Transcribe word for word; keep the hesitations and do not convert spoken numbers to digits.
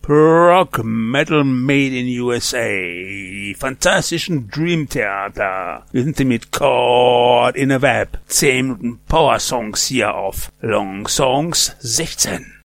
Rock Metal Made in U S A. Die fantastischen Dream Theater. Wir sind hier mit Caught in a Web. zehn Minuten Power Songs hier auf Long Songs sechzehn.